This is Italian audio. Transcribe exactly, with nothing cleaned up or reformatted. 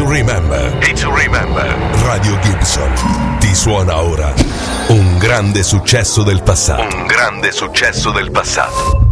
to remember. Hit to remember. Radio Gibson ti suona ora un grande successo del passato. Un grande successo del passato.